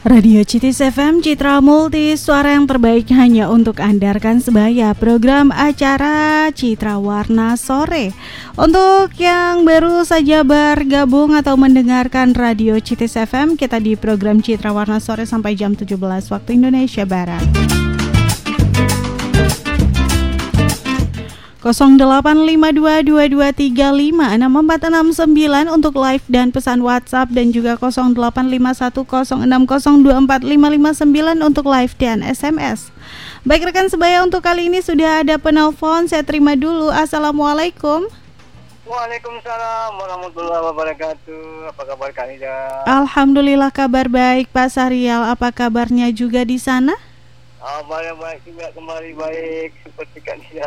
Radio Citis FM, Citra Multi, suara yang terbaik hanya untuk Anda rekan sebaya. Program acara Citra Warna Sore. Untuk yang baru saja bergabung atau mendengarkan Radio Citis FM, kita di program Citra Warna Sore sampai jam 17 waktu Indonesia Barat. 085222356469 untuk live dan pesan WhatsApp, dan juga 085106024559 untuk live dan SMS. Baik rekan sebaya, untuk kali ini sudah ada penelpon, saya terima dulu. Assalamualaikum. Waalaikumsalam warahmatullahi wabarakatuh. Apa kabar Kak Nida? Alhamdulillah kabar baik Pak Sarial. Apa kabarnya juga di sana? Kabarnya baik juga, kembali baik seperti Kak Nida.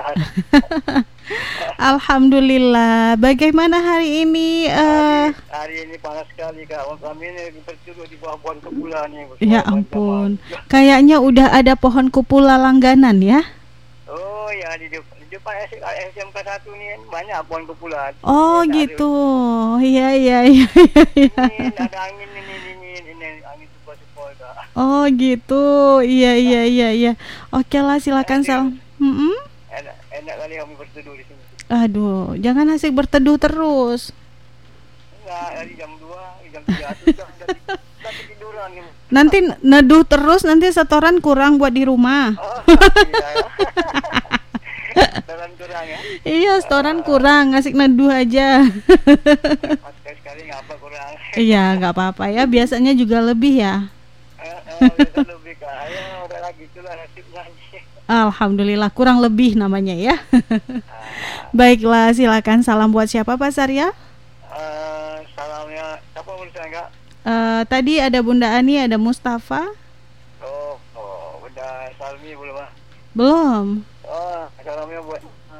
Alhamdulillah. Bagaimana hari ini? Hari ini panas sekali Kak. Kami ini berteduh di bawah pohon kupula nih. Ya ampun. Kayaknya udah ada pohon kupula langganan ya? Oh ya, di depan SMK 1 nih banyak pohon kupula. Oh ini gitu. Iya. Ini ada angin ini angin super Kak. Oh gitu. Iya. Oke lah, silakan Sal. Enak kali kami berteduh di sini. Aduh, jangan asik berteduh terus. Enggak, dari jam 2, jam 3 sudah tiduran nih. Nanti neduh terus, nanti setoran kurang buat di rumah. Oh, iya. Setoran kurang ya? Iya, setoran kurang, asik neduh aja. Sekali ngapa kurang? Iya, nggak apa-apa ya. Biasanya juga lebih ya. Biasa lebih Kak. Ayo, udah lagi itulah nasib nyanyi. Alhamdulillah, kurang lebih namanya ya. Baiklah, silakan. Salam buat siapa Pak Sarya? Salamnya siapa berusaha Kak? Tadi ada Bunda Ani, ada Mustafa. Oh, Bunda Salmi belum ah? Belum. Salamnya buat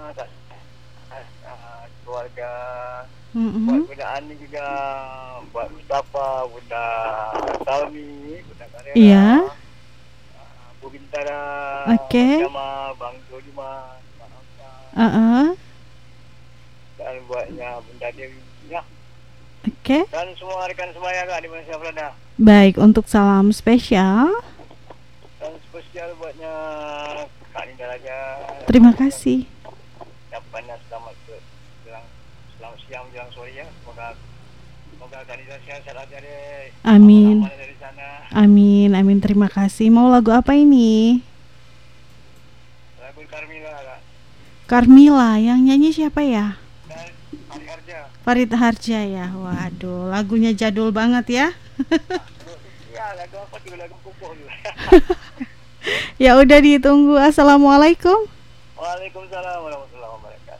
keluarga, buat Bunda Ani juga, buat Mustafa, Bunda Salmi, Bunda Karela. Iya. Bu Bintara, Oke. sama Bang Jodima, Bang Hamka, dan buatnya Bunda Dewi ya. Oke. Dan semua rekan semaya Kak di Malaysia Belanda. Baik, untuk salam spesial. Dan spesial buatnya Kak Nida Raja. Terima kasih. Ucapannya selamat siang menjelang sore ya. Semoga Kak Nida sehat aja deh. Amin. Aman dari sana. Amin. Terima kasih. Mau lagu apa ini? Lagu Carmila Kak. Carmila, yang nyanyi siapa ya? Dan Farid Harja. Farid Harja ya. Waduh, lagunya jadul banget ya. Ya, lagu apa juga, lagu pupuk juga. Ya udah, ditunggu. Assalamualaikum. Waalaikumsalam warahmatullahi wabarakatuh.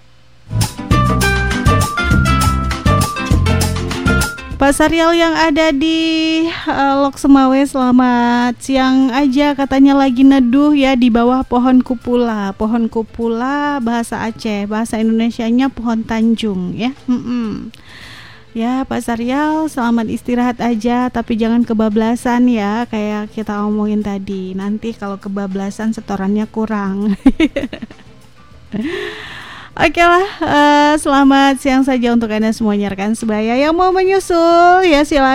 Pak Sarial yang ada di Lok Semawe, selamat siang aja. Katanya lagi neduh ya di bawah pohon kupula. Pohon kupula bahasa Aceh, bahasa Indonesianya pohon tanjung ya. Ya Pak Sarial, selamat istirahat aja, tapi jangan kebablasan ya, kayak kita omongin tadi. Nanti kalau kebablasan setorannya kurang. Oke lah, selamat siang saja untuk Anda semuanya rekan sebaya yang mau menyusul ya, silakan.